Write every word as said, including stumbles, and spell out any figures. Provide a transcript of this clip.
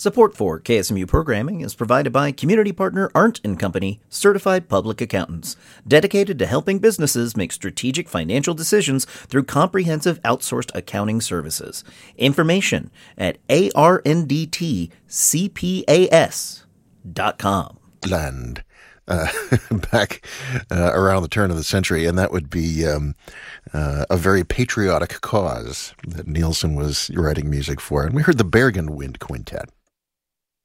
Support for K S M U programming is provided by community partner Arndt and Company, certified public accountants, dedicated to helping businesses make strategic financial decisions through comprehensive outsourced accounting services. Information at A R N D T C P A S dot com. Land. Uh, back uh, around the turn of the century, and that would be um, uh, a very patriotic cause that Nielsen was writing music for. And we heard the Bergen Wind Quintet.